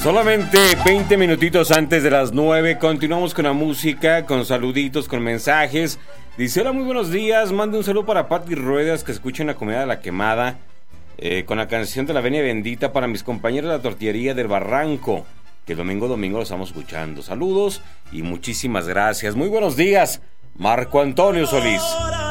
Solamente 20 minutitos antes de las 9, continuamos con la música, con saluditos, con mensajes. Dice, hola, muy buenos días, mande un saludo para Pati Ruedas, que escuchen la Comedia de la Quemada, con la canción de la Venia Bendita para mis compañeros de la tortillería del Barranco, que domingo lo estamos escuchando. Saludos y muchísimas gracias. Muy buenos días, Marco Antonio Solís.